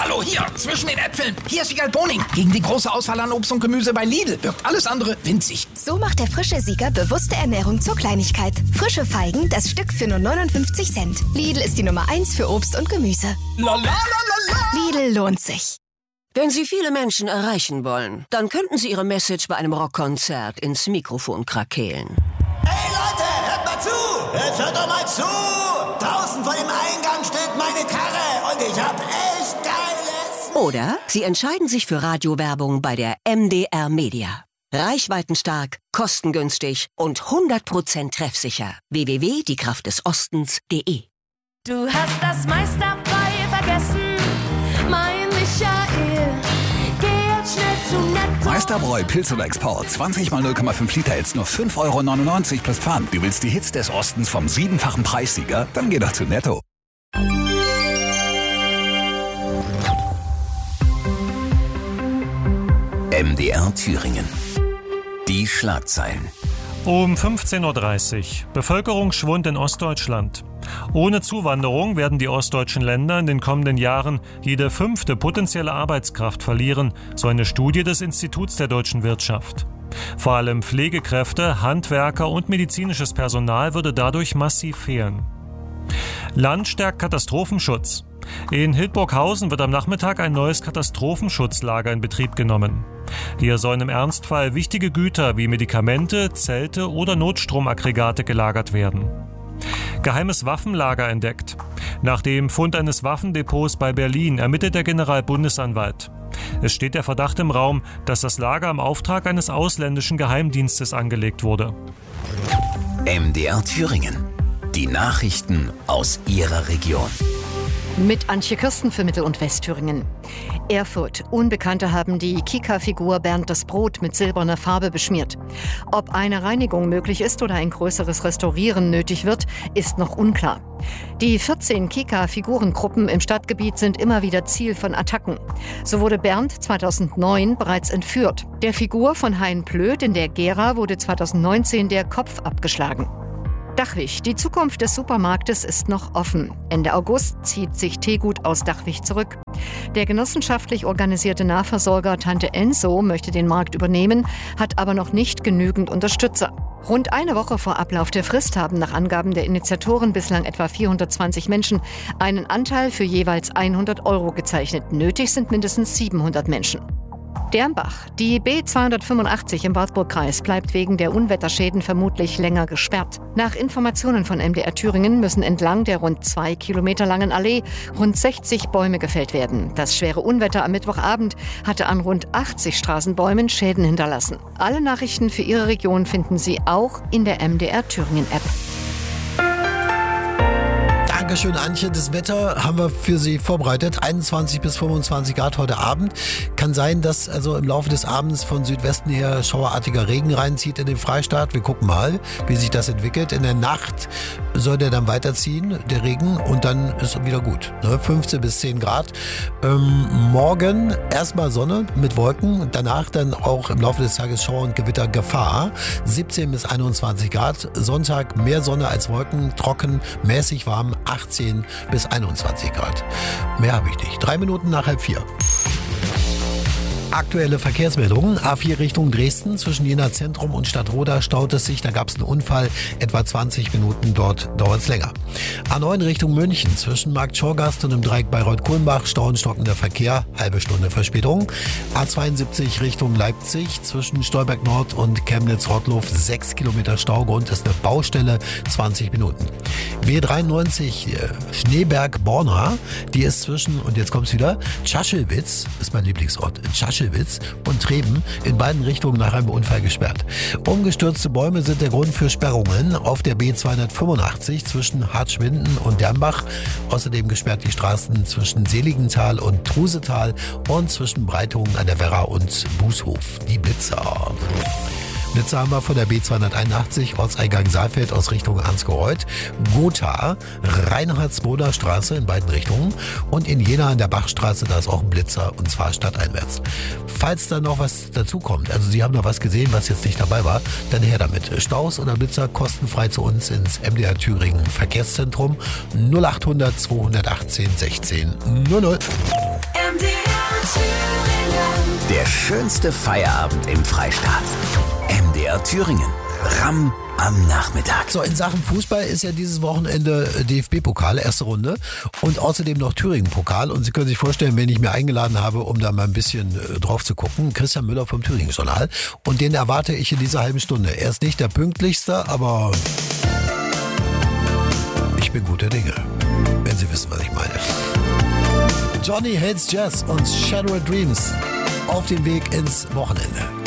Hallo, hier, zwischen den Äpfeln. Hier ist Wiegald Boning. Gegen die große Auswahl an Obst und Gemüse bei Lidl wirkt alles andere winzig. So macht der frische Sieger bewusste Ernährung zur Kleinigkeit. Frische Feigen, das Stück für nur 59 Cent. Lidl ist die Nummer 1 für Obst und Gemüse. Lidl lohnt sich. Wenn Sie viele Menschen erreichen wollen, dann könnten Sie Ihre Message bei einem Rockkonzert ins Mikrofon krakeelen. Hey Leute, hört mal zu! Jetzt hört doch mal zu! Draußen vor dem Eingang steht meine Karre und ich hab echt Geiles! Oder Sie entscheiden sich für Radiowerbung bei der MDR Media. Reichweitenstark, kostengünstig und 100% treffsicher. www.diekraftdesostens.de. Du hast das meiste dabei vergessen, mein Michael. Geh jetzt schnell zu Netto. Meisterbräu Pilz oder Export. 20 mal 0,5 Liter, jetzt nur 5,99 € plus Pfand. Du willst die Hits des Ostens vom 7-fachen Preissieger? Dann geh doch zu Netto. MDR Thüringen. Die Schlagzeilen. Um 15:30 Uhr. Bevölkerungsschwund in Ostdeutschland. Ohne Zuwanderung werden die ostdeutschen Länder in den kommenden Jahren jede 5. potenzielle Arbeitskraft verlieren, so eine Studie des Instituts der deutschen Wirtschaft. Vor allem Pflegekräfte, Handwerker und medizinisches Personal würde dadurch massiv fehlen. Land stärkt Katastrophenschutz. In Hildburghausen wird am Nachmittag ein neues Katastrophenschutzlager in Betrieb genommen. Hier sollen im Ernstfall wichtige Güter wie Medikamente, Zelte oder Notstromaggregate gelagert werden. Geheimes Waffenlager entdeckt. Nach dem Fund eines Waffendepots bei Berlin ermittelt der Generalbundesanwalt. Es steht der Verdacht im Raum, dass das Lager im Auftrag eines ausländischen Geheimdienstes angelegt wurde. MDR Thüringen. Die Nachrichten aus Ihrer Region. Mit Antje Kirsten für Mittel- und Westthüringen. Erfurt. Unbekannte haben die Kika-Figur Bernd das Brot mit silberner Farbe beschmiert. Ob eine Reinigung möglich ist oder ein größeres Restaurieren nötig wird, ist noch unklar. Die 14 Kika-Figurengruppen im Stadtgebiet sind immer wieder Ziel von Attacken. So wurde Bernd 2009 bereits entführt. Der Figur von Hein Plöth in der Gera wurde 2019 der Kopf abgeschlagen. Dachwig. Die Zukunft des Supermarktes ist noch offen. Ende August zieht sich Teegut aus Dachwig zurück. Der genossenschaftlich organisierte Nahversorger Tante Enso möchte den Markt übernehmen, hat aber noch nicht genügend Unterstützer. Rund eine Woche vor Ablauf der Frist haben nach Angaben der Initiatoren bislang etwa 420 Menschen einen Anteil für jeweils 100 € gezeichnet. Nötig sind mindestens 700 Menschen. Dernbach. Die B285 im Wartburgkreis bleibt wegen der Unwetterschäden vermutlich länger gesperrt. Nach Informationen von MDR Thüringen müssen entlang der rund 2 Kilometer langen Allee rund 60 Bäume gefällt werden. Das schwere Unwetter am Mittwochabend hatte an rund 80 Straßenbäumen Schäden hinterlassen. Alle Nachrichten für Ihre Region finden Sie auch in der MDR Thüringen App. Dankeschön, Antje. Das Wetter haben wir für Sie vorbereitet. 21 bis 25 Grad heute Abend. Kann sein, dass also im Laufe des Abends von Südwesten her schauerartiger Regen reinzieht in den Freistaat. Wir gucken mal, wie sich das entwickelt. In der Nacht soll der dann weiterziehen, der Regen, und dann ist es wieder gut. 15 bis 10 Grad. Morgen erstmal Sonne mit Wolken und danach dann auch im Laufe des Tages Schauer und Gewitter Gefahr. 17 bis 21 Grad. Sonntag mehr Sonne als Wolken, trocken, mäßig warm, 18 bis 21 Grad. Mehr habe ich nicht. 3 Minuten nach 3:30. Aktuelle Verkehrsmeldungen. A4 Richtung Dresden. Zwischen Jena Zentrum und Stadtroda staut es sich. Da gab es einen Unfall. Etwa 20 Minuten. Dort dauert es länger. A9 Richtung München. Zwischen Markt Schorgast und im Dreieck Bayreuth-Kulmbach stauen stockender Verkehr. Halbe Stunde Verspätung. A72 Richtung Leipzig. Zwischen Stolberg Nord und Chemnitz-Rottlow 6 Kilometer Stau. Grund ist eine Baustelle. 20 Minuten. B93 Schneeberg-Borna. Die ist zwischen, und jetzt kommt es wieder, Tschaschewitz, ist mein Lieblingsort, Tschaschewitz und Treben in beiden Richtungen nach einem Unfall gesperrt. Umgestürzte Bäume sind der Grund für Sperrungen auf der B285 zwischen Hartschwinden und Dernbach. Außerdem gesperrt die Straßen zwischen Seligenthal und Trusetal und zwischen Breitungen an der Werra und Bußhof. Die Blitzer. Blitzer haben wir von der B281 Ortseingang Saalfeld aus Richtung Ansgereuth, Gotha, Reinhardsboder Straße in beiden Richtungen und in Jena an der Bachstraße, da ist auch ein Blitzer und zwar stadteinwärts. Falls da noch was dazukommt, also Sie haben noch was gesehen, was jetzt nicht dabei war, dann her damit. Staus oder Blitzer kostenfrei zu uns ins MDR Thüringen Verkehrszentrum 0800 218 16 00. MDR Thüringen. Der schönste Feierabend im Freistaat. MDR Thüringen. Ramm am Nachmittag. So, in Sachen Fußball ist ja dieses Wochenende DFB-Pokal, erste Runde. Und außerdem noch Thüringen-Pokal. Und Sie können sich vorstellen, wen ich mir eingeladen habe, um da mal ein bisschen drauf zu gucken. Christian Müller vom Thüringen-Journal. Und den erwarte ich in dieser halben Stunde. Er ist nicht der Pünktlichste, aber ich bin guter Dinge. Wenn Sie wissen, was ich meine. Johnny Hates Jazz und Shattered Dreams auf dem Weg ins Wochenende.